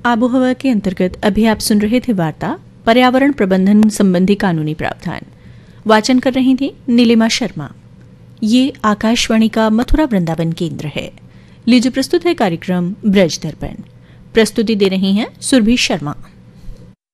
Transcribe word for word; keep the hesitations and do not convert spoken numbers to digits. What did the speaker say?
आबोहवा के अंतर्गत अभी आप सुन रहे थे वार्ता पर्यावरण प्रबंधन संबंधी कानूनी प्रावधान। वाचन कर रही थी नीलिमा शर्मा। ये आकाशवाणी का मथुरा वृंदावन केंद्र है। लीजिए प्रस्तुत है कार्यक्रम ब्रज दर्पण। प्रस्तुति दे रही हैं सुरभि शर्मा।